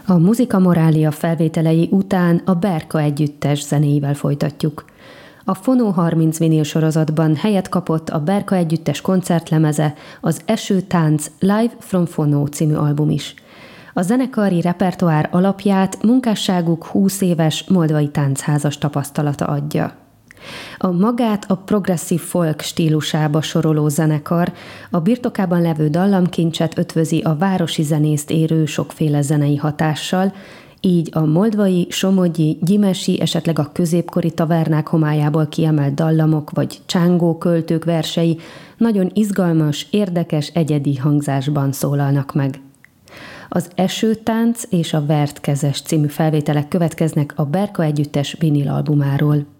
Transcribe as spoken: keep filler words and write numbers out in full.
A Muzika Morália felvételei után a Berka együttes zenéivel folytatjuk. A Fonó harminc vinil sorozatban helyet kapott a Berka együttes koncertlemeze, az Eső tánc Live from Fonó című album is. A zenekari repertoár alapját munkásságuk húsz éves moldvai táncházas tapasztalata adja. A magát a progresszív folk stílusába soroló zenekar a birtokában levő dallamkincset ötvözi a városi zenészt érő sokféle zenei hatással, így a moldvai, somogyi, gyimesi, esetleg a középkori tavernák homályából kiemelt dallamok vagy csángó költők versei nagyon izgalmas, érdekes, egyedi hangzásban szólalnak meg. Az Esőtánc és a Vertkezes című felvételek következnek a Berka együttes vinilalbumáról.